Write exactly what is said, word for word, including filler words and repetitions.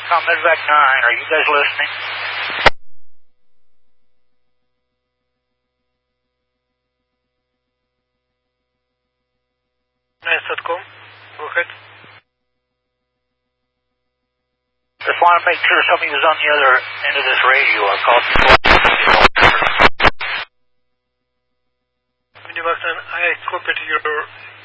Com Medevac nine, are you guys listening? Nice dot com, go ahead. Just want to make sure somebody was on the other end of this radio. I called you. Medevac nine, I copied your